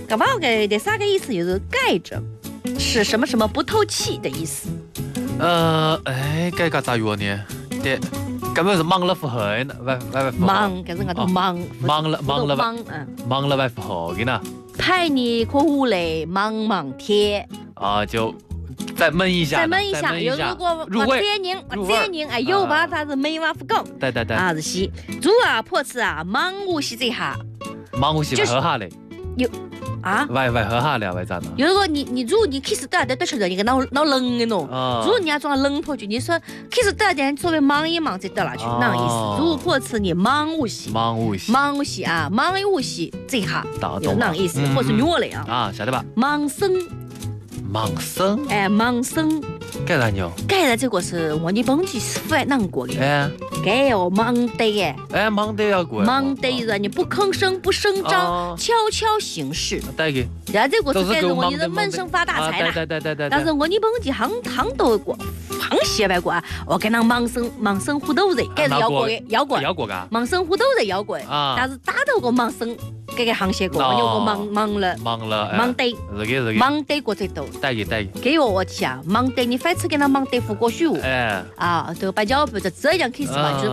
搿么个第三个意思就是盖着，是什么什么不透气的意思。 该个咋用呢？对，根本是忙了符合呢，外符合。 忙，搿是我都忙， 忙了忙了外符合的呢。 派你过屋来忙忙天。 啊，就再焖一下。 有如果我这人哎，有吧？他是没完不讲。 对。 啊是西，如啊破次啊，忙我西这下。 忙我西喝下来。 有。啊， 外喝下来，外咋呢？ 如果你开始得吃的，你个脑冷的喏。如果你要装冷破去，你说开始得点稍微忙一忙再得了去，那个意思。如果破次你忙无西啊，忙无西这下有那个意思，或是弱了啊。 啊，晓得吧？ 忙生。哎，忙生。 该咋牛？ 该的这个是我日本去发难过的。 哎， 该哦忙得哎。 哎，忙得要过。 忙得人你不吭声不声张，悄悄行事。 对个。 然后这个是该是我日闷声发大财了。 对。 但是我日本去行都过，行写白过，我跟他忙生糊涂人，该是要过噶。 忙生糊涂人要过。但是打头个忙生，这个行写过，我有个忙了。忙得。忙得过最多。 对。 给我去啊，忙得你反正跟他忙得不过去。 哎。 啊，这个白脚不是这样开始嘛，就是。